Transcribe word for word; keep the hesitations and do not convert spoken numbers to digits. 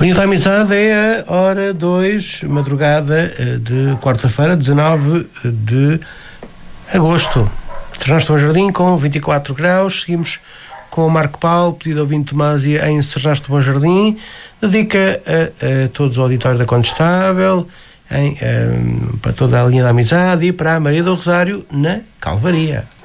Cunha da Amizade é a hora dois, madrugada de quarta-feira, dezanove de agosto. Serrães do Bom Jardim com vinte e quatro graus. Seguimos com o Marco Paulo, pedido ao ouvinte Tomásia em Serrães do Bom Jardim. Dedica a, a todos o auditório da Condestável, em, um, para toda a linha da Amizade e para a Maria do Rosário na Calvaria.